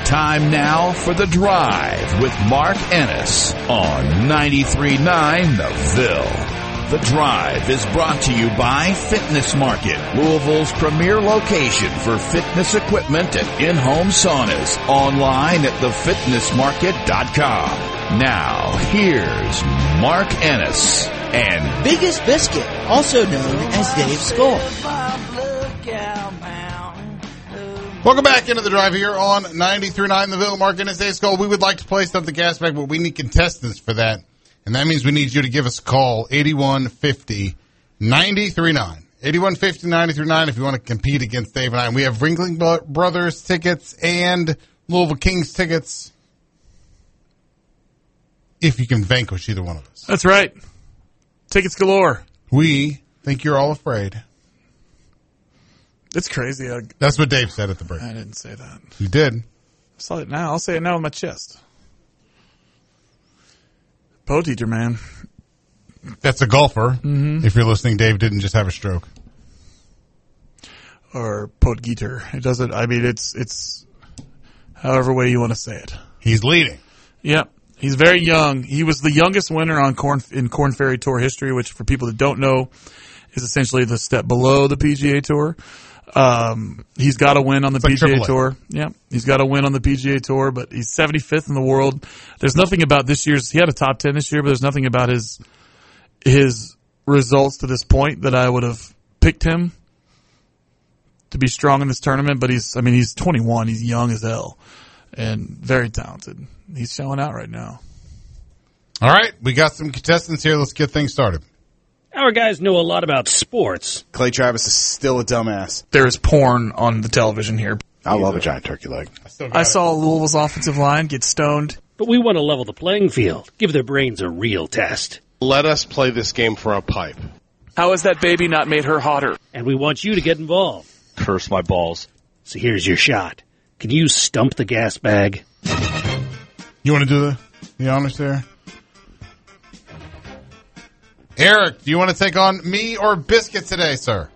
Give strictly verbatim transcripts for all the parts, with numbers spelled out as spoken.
Time now for The Drive with Mark Ennis on ninety-three point nine The Ville. The Drive is brought to you by Fitness Market, Louisville's premier location for fitness equipment and in-home saunas. Online at the fitness market dot com. Now, here's Mark Ennis and Biggest Biscuit, also known as Dave Skull. Welcome back into The Drive here on ninety-three point nine The Ville. Mark Ennis, Dave Skull. We would like to play Stump the Gas Bag, but we need contestants for that. And that means we need you to give us a call, eighty-one fifty, ninety-three nine. eighty-one fifty, ninety-three nine if you want to compete against Dave and I. And we have Ringling Brothers tickets and Louisville Kings tickets if you can vanquish either one of us. That's right. Tickets galore. We think you're all afraid. It's crazy. I, That's what Dave said at the break. I didn't say that. You did. I saw it now. I'll say it now with my chest. Po teacher, man. That's a golfer. Mm-hmm. If you're listening, Dave didn't just have a stroke. Or Pot Geeter. It doesn't, I mean, it's, it's however way you want to say it. He's leading. Yep. He's very young. He was the youngest winner on Corn, in Corn Ferry Tour history, which for people that don't know is essentially the step below the P G A Tour. Um, he's got to win on the It's P G A like Tour. Yeah, he's got to win on the P G A Tour, but he's seventy-fifth in the world. There's nothing about this year's, he had a top ten this year, but there's nothing about his, his results to this point that I would have picked him to be strong in this tournament, but he's, I mean, he's twenty-one, he's young as hell, and very talented. He's showing out right now. All right, we got some contestants here. Let's get things started. Our guys know a lot about sports. Clay Travis is still a dumbass. There is porn on the television here. I love a giant turkey leg. I saw Louisville's offensive line get stoned. But we want to level the playing field. Give their brains a real test. Let us play this game for a pipe. How has that baby not made her hotter? And we want you to get involved. Curse my balls. So here's your shot. Can you stump the gas bag? You want to do the, the honors there? Eric, do you want to take on me or Biscuit today, sir?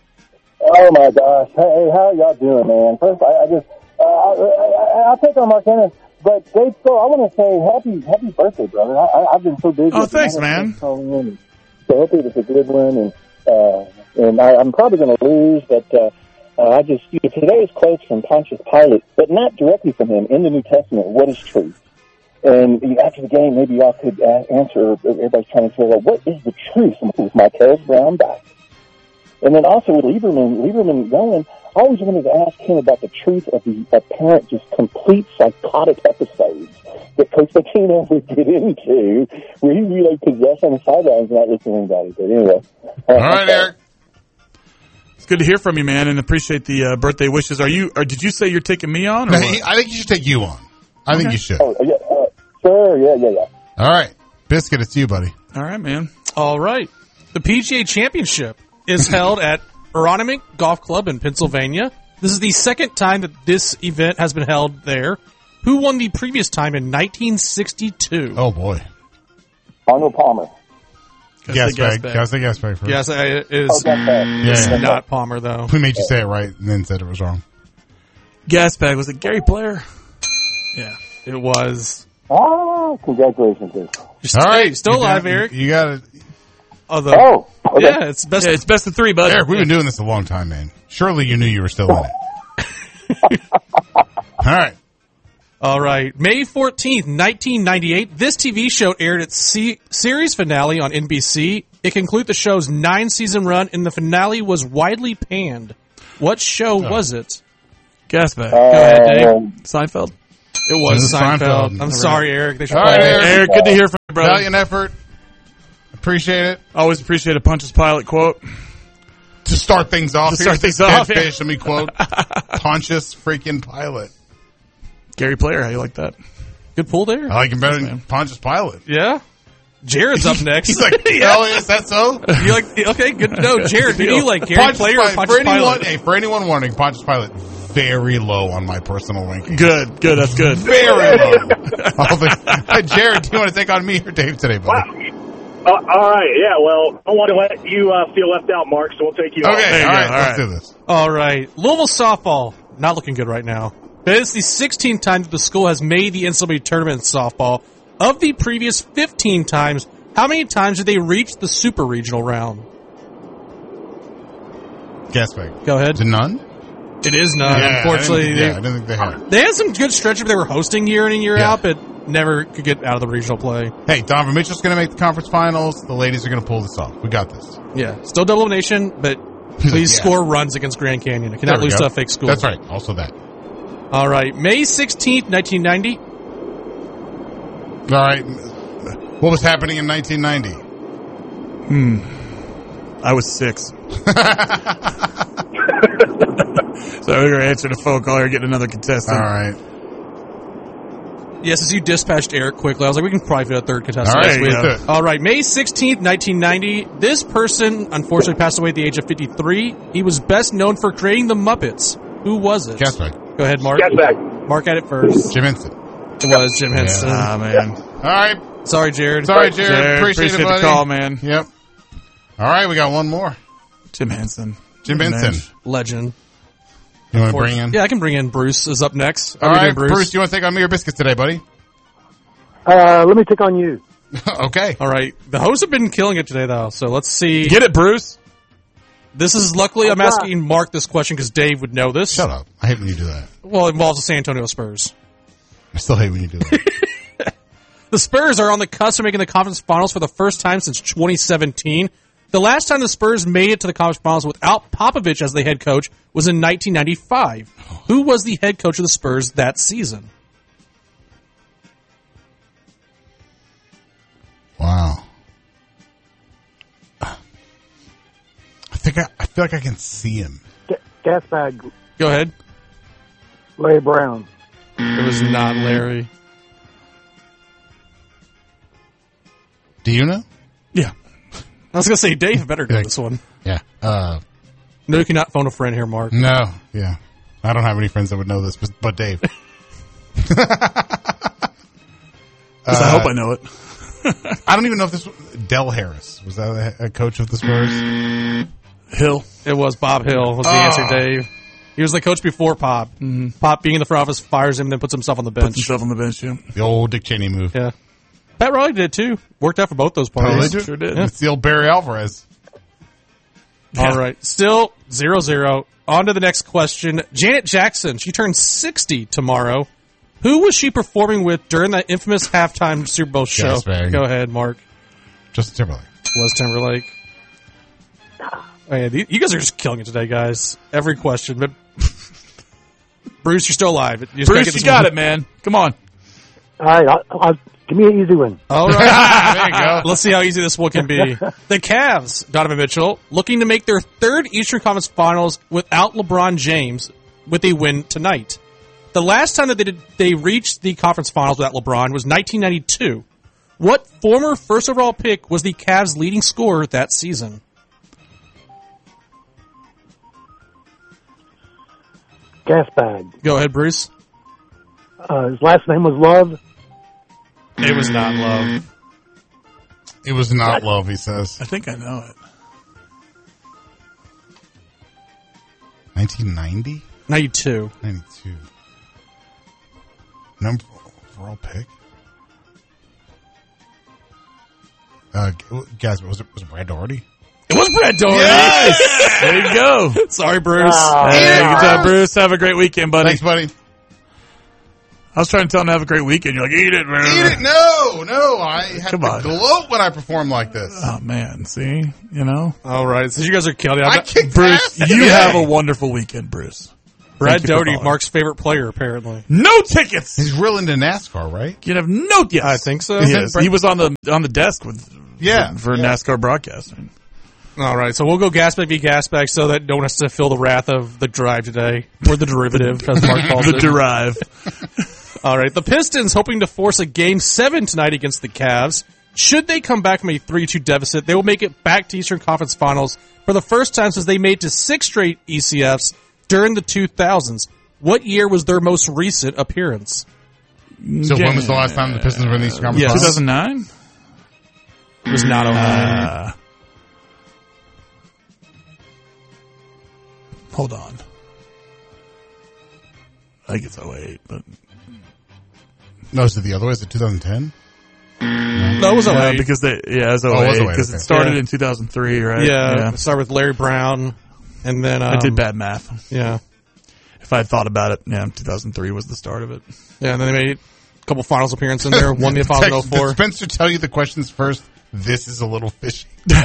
Oh, my gosh. Hey, how y'all doing, man? First, I, I just, uh, I, I, I'll take on Mark Ennis, but Dave Skull, I want to say happy happy birthday, brother. I, I, I've been so busy. Oh, thanks, man. So hopefully it's a good one, and uh, and I, I'm probably going to lose, but uh, uh, I just, you know, today's quotes from Pontius Pilate, but not directly from him, in the New Testament, what is truth? And after the game, maybe y'all could answer, everybody's trying to figure out, what is the truth with Marquez Brown back? And then also with Lieberman, Lieberman going, I always wanted to ask him about the truth of the apparent just complete psychotic episodes that Coach Pitino would get into, where he'd be like possessed on the sidelines and not listening to anybody. But anyway. All right, Eric. It's good to hear from you, man, and appreciate the uh, birthday wishes. Are you? Or did you say you're taking me on? Or No, what? he, I think you should take you on. I Okay. think you should. Oh, yeah, uh, sure, yeah, yeah, yeah. All right. Biscuit, it's you, buddy. All right, man. All right. The P G A Championship is held at Aronimink Golf Club in Pennsylvania. This is the second time that this event has been held there. Who won the previous time in nineteen sixty-two? Oh, boy. Arnold Palmer. Gotta Gas say gas bag. bag. Gotta say gas bag first. Yes, I- it Oh, is gas bag. Yeah, yeah. not Palmer, though. We made you say it right and then said it was wrong. Gas bag. Was it Gary Player? Yeah, it was. Ah, congratulations, dude. You're All right. still You alive, got- Eric. You got it. Although, Oh, okay. yeah, it's best. Yeah, it's best of three, bud. Eric, we've been doing this a long time, man. Surely you knew you were still in it. All right. All right. May fourteenth, nineteen ninety-eight, this T V show aired its se- series finale on N B C. It concluded the show's nine-season run, and the finale was widely panned. What show was it? Gas bag. Uh, Go ahead, Dave. Seinfeld. It was This is Seinfeld. Seinfeld. I'm sorry, Eric. They should All right, play it. Eric. Eric, good to hear from you, brother. Valiant effort. Appreciate it. Always appreciate a Pontius Pilate quote. To start things off, To start here's things the off, dead yeah. fish. Let me quote Pontius freaking Pilate. Gary Player, how you like that? Good pull there. I like him better Yes, than man. Pontius Pilate. Yeah. Jared's up next. He's like, oh, is that so? you like? Okay, good to know. Jared, do you like Gary Pontius Player or Pilate- Pontius for anyone, Pilate? hey, for anyone warning, Pontius Pilate very low on my personal ranking. Good, good, that's good. Very low. All the- Hey, Jared, do you want to take on me or Dave today, buddy? Uh, all right, yeah, well, I don't want to let you uh, feel left out, Mark, so we'll take you Okay, off. all you right, go, let's all do this. All right. Louisville softball. Not looking good right now. It's the sixteenth time that the school has made the N C double A tournament in softball. Of the previous fifteen times, how many times did they reach the super regional round? Guess back. Go ahead. Is it none? It is none, Yeah, unfortunately. I didn't, they, yeah, I didn't think they had. they had some good stretches they were hosting year in and year Yeah. out, but never could get out of the regional play. Hey, Donovan Mitchell's going to make the conference finals. The ladies are going to pull this off. We got this. Yeah, still double elimination, but please Yeah. score runs against Grand Canyon. It cannot There we lose go. to a fake school. That's right. Also that. All right, May sixteenth, nineteen ninety. All right. What was happening in nineteen ninety? Hmm. I was six. So we're going to answer the phone call here, get another contestant. All right. Yes, as you dispatched Eric quickly, I was like, we can probably fit a third contestant All right, next week. let's do it. All right, May sixteenth, nineteen ninety. This person unfortunately passed away at the age of fifty-three. He was best known for creating the Muppets. Who was it? Guess back. Go ahead, Mark. Guess back. Mark had it first. Jim Henson. It was Jim Henson. Ah, man. All right. Sorry, Jared. Sorry, Jared. Jared, appreciate, appreciate it, buddy. the call, man. Yep. All right, we got one more. Jim Henson. Jim Man. Henson. Legend. You want to bring in? Yeah, I can bring in Bruce. Is up next. How All are you right, doing, Bruce. Bruce. you want to take on me or Biscuits today, buddy? Uh, let me take on you. Okay. All right. The hosts have been killing it today, though. So let's see. Get it, Bruce? This is luckily I'm All right. asking Mark this question because Dave would know this. Shut up. I hate when you do that. Well, it involves the San Antonio Spurs. I still hate when you do that. The Spurs are on the cusp of making the conference finals for the first time since twenty seventeen. The last time the Spurs made it to the conference finals without Popovich as the head coach was in nineteen ninety-five. Who was the head coach of the Spurs that season? Wow. I think I, I feel like I can see him. Ga- gas bag, Go ahead. Larry Brown. It was not Larry. Do you know? Yeah. I was going to say, Dave better know this one. Yeah. Uh, No, you cannot phone a friend here, Mark. no. Yeah. I don't have any friends that would know this, but, but Dave. I hope I know it. I don't even know if this was Del Harris. Was that a, a coach of the Spurs? Hill. It was Bob Hill was the Oh. answer, Dave. He was the coach before Pop. Mm-hmm. Pop, being in the front office, fires him, then puts himself on the bench. Puts himself on the bench, yeah. The old Dick Cheney move. Yeah. Pat Riley did, too. Worked out for both those Oh, parties. did you? Sure did. It's the old Barry Alvarez. All right. Still zero zero. On to the next question. Janet Jackson. She turns sixty tomorrow. Who was she performing with during that infamous halftime Super Bowl show? Yes, man. Go ahead, Mark. Justin Timberlake. Was Timberlake. Oh, yeah, you guys are just killing it today, guys. Every question. But Bruce, you're still alive. You just gotta Bruce, get you this got one. it, man. Come on. All right, I'll, I'll, give me an easy one. All right. There you go. Let's see how easy this one can be. The Cavs, Donovan Mitchell, looking to make their third Eastern Conference Finals without LeBron James with a win tonight. The last time that they did, they reached the conference finals without LeBron was nineteen ninety-two. What former first overall pick was the Cavs' leading scorer that season? Gas bag. Go ahead, Bruce. Uh, his last name was Love. It was not Love. It was not love, he says. I think I know it. nineteen ninety? ninety-two. ninety-two. Number overall pick? Uh, guys, was it, was it Brad Daugherty? It was Brad Daugherty. Yes! There you go. Sorry, Bruce. Oh, Hey, good job, Bruce. Have a great weekend, buddy. Thanks, buddy. I was trying to tell him to have a great weekend. You're like, eat it, man. Eat it? No, no. I have Come to on. gloat when I perform like this. Oh, man. See? You know? All right. Since you guys are killing it, I I'm kicked Bruce, ass you today. have a wonderful weekend, Bruce. Brad Thank you for Daugherty, calling. Mark's favorite player, apparently. No tickets. He's real into NASCAR, right? You have no yes. I think so. He is. He was on the on the desk with Yeah. for, for Yeah. NASCAR broadcasting. All right, so we'll go gasback v gasback so that no one has to feel the wrath of the drive today, or the derivative, as Mark calls The it. derive. All right, the Pistons hoping to force a game seven tonight against the Cavs. Should they come back from a three two deficit, they will make it back to Eastern Conference Finals for the first time since they made it to six straight E C Fs during the two thousands. What year was their most recent appearance? So when was the last time the Pistons were in the Eastern Conference Yes. Finals? two thousand nine? It was not oh nine. Uh, hold on. I think it's oh eight, but No, is it the other way? Is it twenty ten? No, it was oh eight. Yeah, because they, yeah, it was Oh, oh it was eight oh eight, because okay. it started Yeah. in two thousand three, right? Yeah, it started with Larry Brown, and then um, I did bad math. Yeah, If I had thought about it, yeah, two thousand three was the start of it. yeah, and then they made a couple finals appearances in there. Won the finals in oh Did four. Spencer tell you the questions first? This is a little fishy.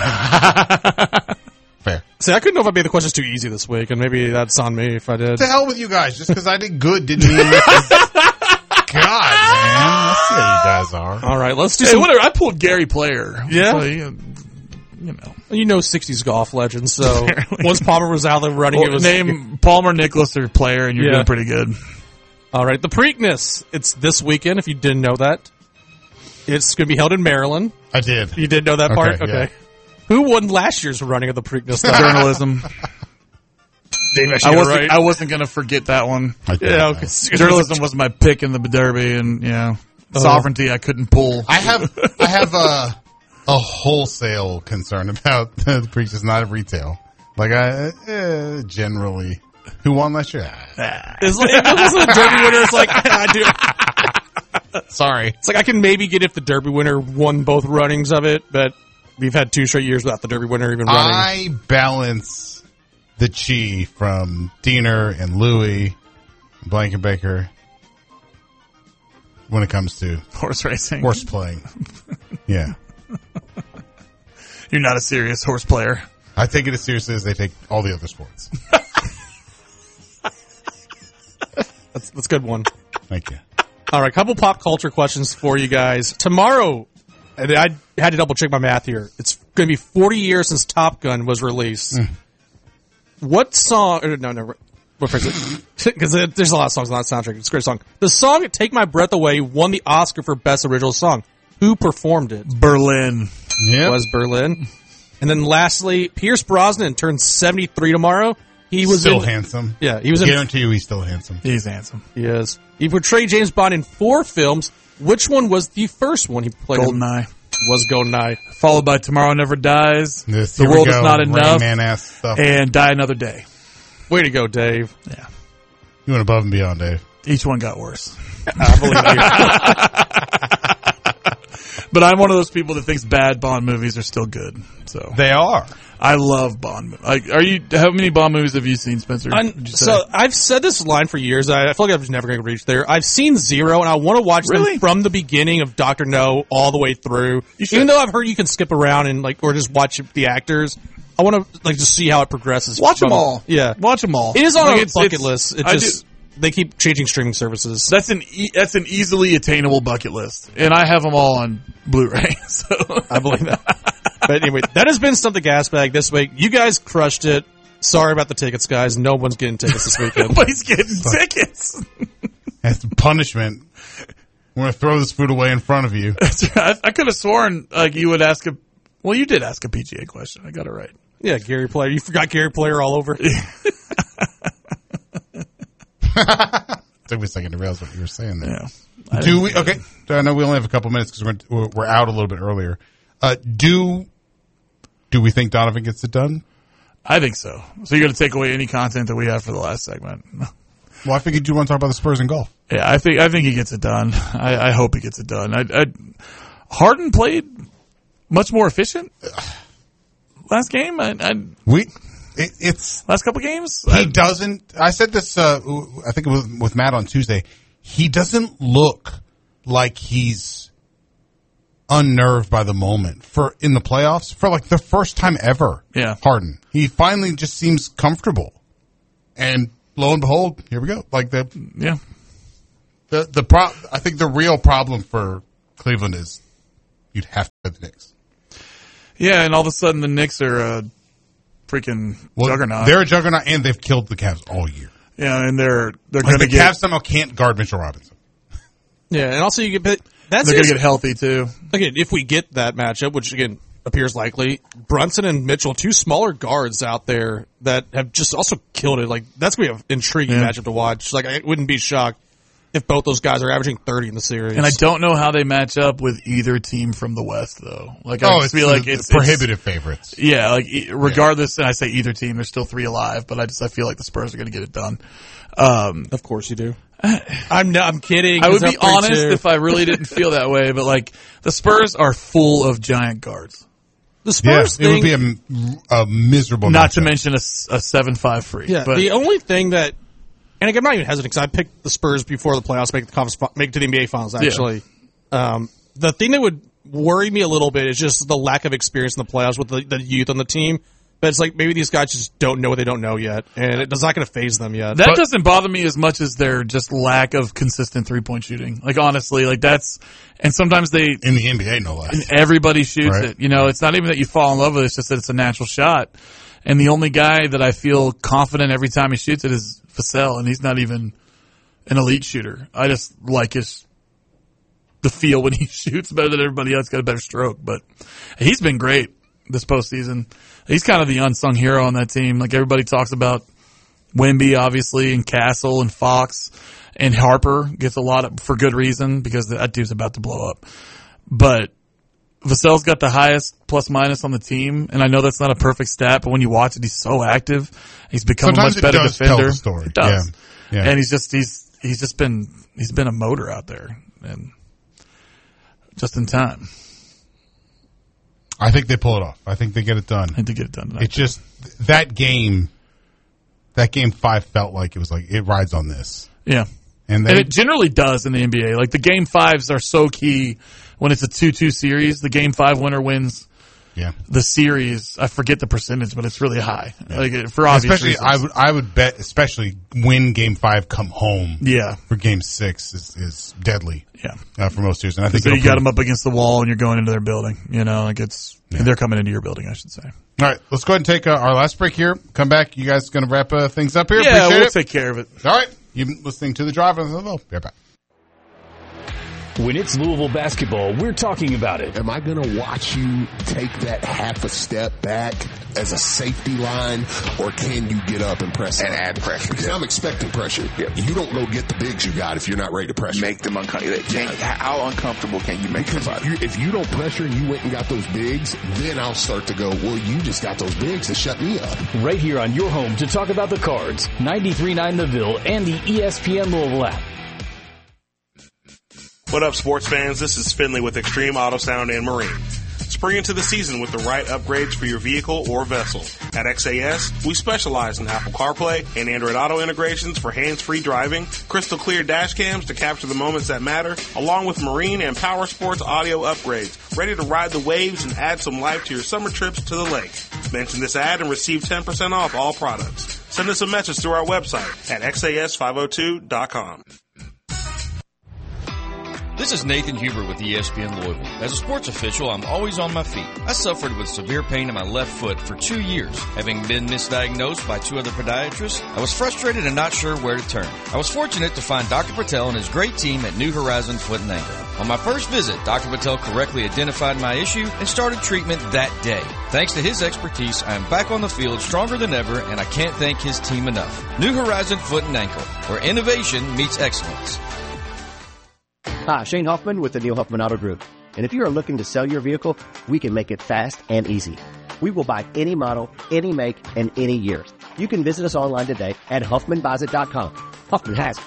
Fair. See, I couldn't know if I made the questions too easy this week, and maybe that's on me if I did. To hell with you guys. Just because I did good didn't mean this is... God, man. Let's see how you guys are. All right, let's do Hey, some. whatever. I pulled Gary Player. Yeah? So, you, you know. You know, sixties golf legends. So Apparently. once Palmer was out there running, Well, it was name Palmer, Nicholas, or Player, and you're Yeah. doing pretty good. All right, the Preakness. It's this weekend. If you didn't know that, it's going to be held in Maryland. I did. You did know that part? Okay, Okay. yeah. Who won last year's running of the Preakness? though? Journalism. Dave, I wasn't. I wasn't going to forget that one. I did. Yeah, okay. Journalism was my pick in the Derby, and yeah, Oh. sovereignty I couldn't pull. I have I have a a wholesale concern about the Preakness, not of retail. Like I eh, generally, who won last year? Ah. It's like, if it wasn't the Derby winner, it's like I do. Sorry. It's like I can maybe get if the Derby winner won both runnings of it, but we've had two straight years without the Derby winner even running. I balance the chi from Diener and Louis, Blankenbaker when it comes to Horse racing. horse playing. Yeah. You're not a serious horse player. I take it as seriously as they take all the other sports. That's that's a good one. Thank you. All right, couple pop culture questions for you guys. Tomorrow, and I had to double check my math here. It's going to be forty years since Top Gun was released. Mm. What song? Or no, no. What phrase it? Because there's a lot of songs on that soundtrack. It's a great song. The song "Take My Breath Away" won the Oscar for Best Original Song. Who performed it? Berlin. Yeah. Was Berlin. And then lastly, Pierce Brosnan turns seventy-three tomorrow. He was still in, handsome. Yeah, he was in. Guarantee you he's still handsome. He's handsome. He is. He portrayed James Bond in four films. Which one was the first one he played? in? Goldeneye. Was Goldeneye. Followed by Tomorrow Never Dies. This, the here we World go, Is Not Rain Enough. Man ass stuff. And Die Another Day. Way to go, Dave. Yeah. You went above and beyond, Dave. Each one got worse. I believe you. But I'm one of those people that thinks bad Bond movies are still good. So They are. I love Bond movies. Like, are you? How many Bond movies have you seen, Spencer? I'm- would you say? so I've said this line for years. I, I feel like I'm just never going to reach there. I've seen Zero, and I want to watch Really? them from the beginning of Doctor No all the way through. You should. Even though I've heard you can skip around and like, or just watch the actors. I want to like just see how it progresses. Watch from- them all. Yeah, Watch them all. it is on Like, a it's- bucket it's- list. It I just do- they keep changing streaming services. That's an e- that's an easily attainable bucket list, and I have them all on Blu-ray. So I believe that. But anyway, that has been Stump the Gas Bag this week. You guys crushed it. Sorry about the tickets, guys. No one's getting tickets this weekend. nobody's getting tickets. That's the punishment. We're going to throw this food away in front of you. I, I could have sworn like you would ask a. Well, you did ask a P G A question. I got it right. Yeah, Gary Player. You forgot Gary Player all over. Took me a second to realize what you were saying there. Yeah. I Do didn't- we? Okay. I know we only have a couple minutes because we're, we're we're out a little bit earlier. Uh, do do we think Donovan gets it done? I think so. So you're going to take away any content that we have for the last segment? Well, I figured you want to talk about the Spurs and golf. Yeah, I think I think he gets it done. I, I hope he gets it done. I, I, Harden played much more efficient last game. I, I, We it, it's last couple games. he I, doesn't. I said this. Uh, I think it was with Matt on Tuesday. He doesn't look like he's unnerved by the moment for in the playoffs for like the first time ever. Yeah. Harden. He finally just seems comfortable, and lo and behold, here we go. Like the yeah. the the pro. I think the real problem for Cleveland is you'd have to play the Knicks. Yeah, and all of a sudden the Knicks are a freaking Well, juggernaut. They're a juggernaut, and they've killed the Cavs all year. Yeah, and they're they're Like going to the get Cavs somehow can't guard Mitchell Robinson. Yeah, and also you get but that's they're going to just, get healthy too. again if we get that matchup, which again appears likely. Brunson and Mitchell, two smaller guards out there that have just also killed it. Like that's gonna be an intriguing Yeah. matchup to watch. Like I wouldn't be shocked if both those guys are averaging thirty in the series. And I don't know how they match up with either team from the West, though. Like, I oh, just it's feel like the, it's the prohibitive it's, favorites. Yeah, like regardless, yeah. and I say either team, there's still three alive, but I just I feel like the Spurs are going to get it done. Um, of course you do. I'm no, I'm kidding. I would be honest if I really didn't feel that way, but like the Spurs are full of giant guards. The Spurs yeah, thing, it would be a, a miserable. Not matchup. to mention a, a seven five free. Yeah, but, the only thing that, and again, I'm not even hesitant because I picked the Spurs before the playoffs, make the conference, make it to the N B A Finals. Actually, yeah. um, the thing that would worry me a little bit is just the lack of experience in the playoffs with the, the youth on the team. But it's like maybe these guys just don't know what they don't know yet, and it's not going to phase them yet. That but, doesn't bother me as much as their just lack of consistent three point shooting. Like honestly, like that's and sometimes they in the N B A no less. And everybody shoots right. it. You know, it's not even that you fall in love with it; it's just that it's a natural shot. And the only guy that I feel confident every time he shoots it is Vassell, and he's not even an elite shooter. I just like his the feel when he shoots better than everybody else. Got a better stroke, but he's been great this postseason. He's kind of the unsung hero on that team. Like everybody talks about Wemby, obviously, and Castle and Fox and Harper gets a lot of, for good reason because that dude's about to blow up. But Vassell's got the highest plus minus on the team, and I know that's not a perfect stat, but when you watch it, he's so active. He's become Sometimes a much better it does defender. Tell the story. It does. Yeah. Yeah. And he's just he's he's just been he's been a motor out there and just in time. I think they pull it off. I think they get it done. I think they get it done tonight. It's just that game, that game five felt like it was like it rides on this. Yeah, and, they, and it generally does in the N B A. Like the game fives are so key when it's a two two series. The game five winner wins. Yeah, the series. I forget the percentage, but it's really high. Yeah. Like for obvious especially, reasons. I would I would bet, especially when game five come home. Yeah, for game six is, is deadly. Yeah, uh, for most years, and I think so you got them up against the wall, and you're going into their building. You know, like it's yeah. they're coming into your building, I should say. All right, let's go ahead and take uh, our last break here. Come back. You guys going to wrap uh, things up here? Yeah, Appreciate we'll it. take care of it. All right, you've been listening to the Drive on the Louisville. Be right back. When it's Louisville basketball, we're talking about it. Am I going to watch you take that half a step back as a safety line, or can you get up and press and up? add pressure? Because yeah. I'm expecting pressure. Yeah. You don't go get the bigs you got if you're not ready to pressure. Make them uncomfortable. Yeah. How uncomfortable can you make because somebody? If you, if you don't pressure and you went and got those bigs, then I'll start to go, well, you just got those bigs to shut me up. Right here on your home to talk about the Cards, ninety-three point nine The Ville and the E S P N Louisville app. What up, sports fans? This is Finley with Extreme Auto Sound and Marine. Spring into the season with the right upgrades for your vehicle or vessel. At X A S, we specialize in Apple CarPlay and Android Auto integrations for hands-free driving, crystal clear dash cams to capture the moments that matter, along with marine and power sports audio upgrades, ready to ride the waves and add some life to your summer trips to the lake. Mention this ad and receive ten percent off all products. Send us a message through our website at X A S five oh two dot com. This is Nathan Huber with E S P N Louisville. As a sports official, I'm always on my feet. I suffered with severe pain in my left foot for two years. Having been misdiagnosed by two other podiatrists, I was frustrated and not sure where to turn. I was fortunate to find Doctor Patel and his great team at New Horizon Foot and Ankle. On my first visit, Doctor Patel correctly identified my issue and started treatment that day. Thanks to his expertise, I am back on the field stronger than ever, and I can't thank his team enough. New Horizon Foot and Ankle, where innovation meets excellence. Hi, Shane Hoffman with the Neil Huffman Auto Group. And if you are looking to sell your vehicle, we can make it fast and easy. We will buy any model, any make, and any year. You can visit us online today at Huffman Buys It dot com. Huffman has it.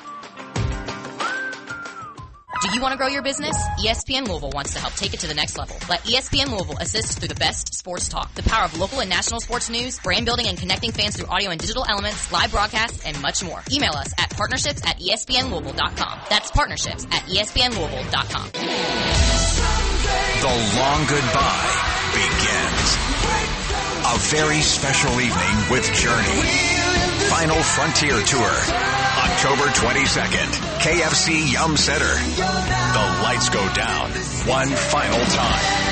Do you want to grow your business? E S P N Louisville wants to help take it to the next level. Let E S P N Louisville assist through the best sports talk, the power of local and national sports news, brand building and connecting fans through audio and digital elements, live broadcasts, and much more. Email us at partnerships at E S P N Louisville dot com. That's partnerships at E S P N Louisville dot com. The long goodbye begins. A very special evening with Journey. Final Frontier Tour. October twenty-second. K F C Yum Center. The lights go down one final time.